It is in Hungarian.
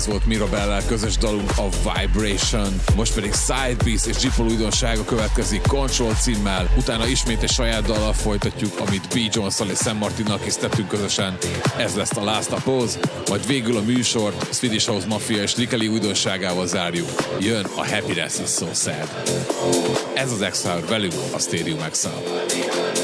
ez volt Mirabellel közös dalunk, a Vibration. Most pedig Sidepiece és G-Pol újdonsága következik Control címmel, utána ismét egy saját dallal folytatjuk, amit B. Jones-szal és Sam Martinnal készítettünk közösen. Ez lesz a Last Pose, majd végül a műsort Swedish House Mafia és Likeli újdonságával zárjuk. Jön a Happiness is So Sad. Ez az Exile velünk a Stadium Exile.